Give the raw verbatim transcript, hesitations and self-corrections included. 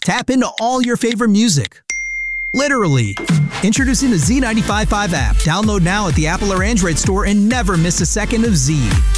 Tap into all your favorite music. Literally. Introducing the Z ninety-five point five app. Download now at the Apple or Android store and never miss a second of Z.